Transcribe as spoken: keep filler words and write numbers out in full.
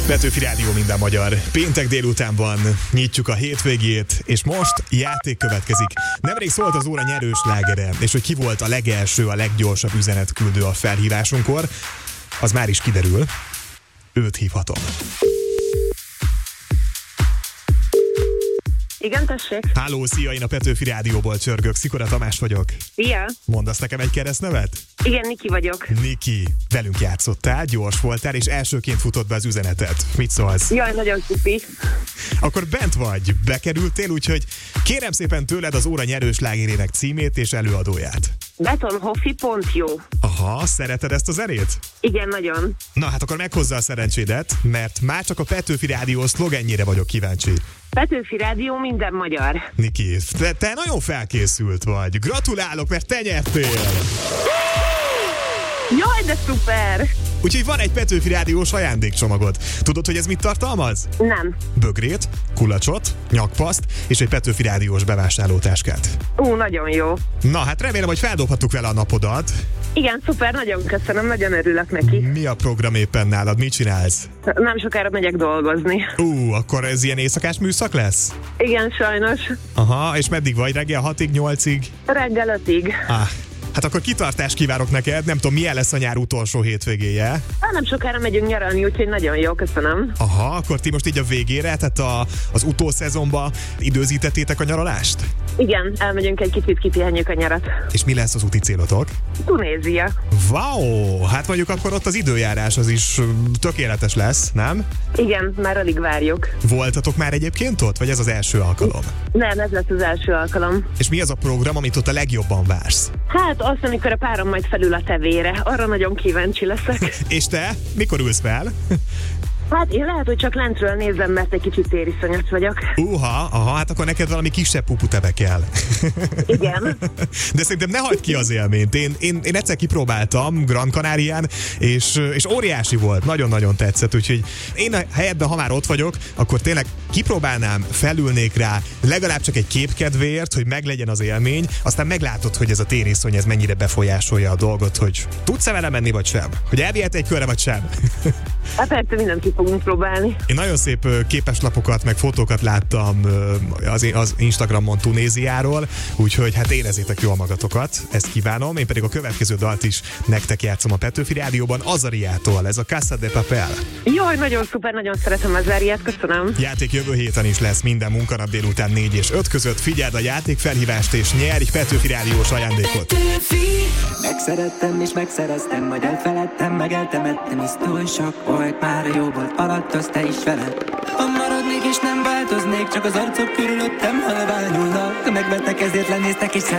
Petőfi Rádió, minden magyar. Péntek délután van, nyitjuk a hétvégét, és most játék következik. Nemrég szólt az óra nyerős slágere, és hogy ki volt a legelső, a leggyorsabb üzenetküldő a felhívásunkkor, az már is kiderül. Őt hívhatom. Igen, tessék. Háló, szia, én a Petőfi Rádióból csörgök, Szikora Tamás vagyok. Szia. Mondasz nekem egy keresztnevet? Igen, Niki vagyok. Niki, velünk játszottál, gyors voltál, és elsőként futott be az üzenetet. Mit szólsz? Jaj, nagyon szupi. Akkor bent vagy, bekerültél, úgyhogy kérem szépen tőled az óra nyerős slágerének címét és előadóját. Betonhoffi pont jó. Aha, szereted ezt a zenét? Igen, nagyon. Na hát akkor meghozza a szerencsédet, mert már csak a Petőfi Rádió szlogenjére vagyok kíváncsi. Petőfi Rádió, minden magyar. Niki, te, te nagyon felkészült vagy. Gratulálok, mert te nyertél! Jaj, de szuper! Úgyhogy van egy Petőfi Rádiós ajándékcsomagod. Tudod, hogy ez mit tartalmaz? Nem. Bögrét, kulacsot, nyakpaszt és egy Petőfi Rádiós bevásárlótáskát. Ú, nagyon jó. Na hát remélem, hogy feldobhattuk vele a napodat. Igen, szuper, nagyon köszönöm, nagyon örülök neki. Mi a program éppen nálad? Mit csinálsz? Nem sokára megyek dolgozni. Ú, akkor ez ilyen éjszakás műszak lesz? Igen, sajnos. Aha, és meddig vagy? Reggel hatig, nyolcig? Reggel ötig. Ah, hát akkor kitartást kívánok neked, nem tudom, milyen lesz a nyár utolsó hétvégéje. Hát nem sokára megyünk nyaralni, úgyhogy nagyon jó, köszönöm. Aha, akkor ti most így a végére, tehát a, az utószezonba időzítettétek a nyaralást? Igen, elmegyünk egy kicsit, kipihenjük a nyarat. És mi lesz az úti célotok? Tunézia. Wow, hát mondjuk akkor ott az időjárás az is tökéletes lesz, nem? Igen, már alig várjuk. Voltatok már egyébként ott, vagy ez az első alkalom? Nem, ez lesz az első alkalom. És mi az a program, amit ott a legjobban vársz? Hát azt, amikor a párom majd felül a tevére. Arra nagyon kíváncsi leszek. És te? Mikor ülsz fel? Hát én lehet, hogy csak lentről nézem, mert egy kicsit tériszonyos vagyok. Uha, aha, hát akkor neked valami kisebb puputebe kell. Igen. De szerintem ne hagyd ki az élményt. Én, én, én egyszer kipróbáltam Gran Canarián, és, és óriási volt, nagyon-nagyon tetszett, úgyhogy én a helyetben, ha már ott vagyok, akkor tényleg kipróbálnám, felülnék rá, legalább csak egy kép kedvéért, hogy meglegyen az élmény, aztán meglátod, hogy ez a tériszony ez mennyire befolyásolja a dolgot, hogy tudsz-e vele menni, vagy sem? Hogy elvihet egy körre, vagy sem? Hát persze, mindent ki fogunk próbálni. Én nagyon szép képeslapokat, meg fotókat láttam az, az Instagramon Tunéziáról, úgyhogy hát érezzétek jól magatokat, ezt kívánom. Én pedig a következő dalt is nektek játszom a Petőfi Rádióban, Azariától, ez a Casa de Papel. Jaj, nagyon szuper, nagyon szeretem Azariát, köszönöm. Játék jövő héten is lesz, minden munkanap délután négy és öt között. Figyeld a játék felhívást és nyerj egy Petőfi Rádiós ajándékot. Megszerettem és megszereztem, majd elfeledtem, meg eltemettem, hisz túl sok volt már a jó volt alatt, az te is veled. Ha maradnék és nem változnék, csak az arcok körülöttem, ha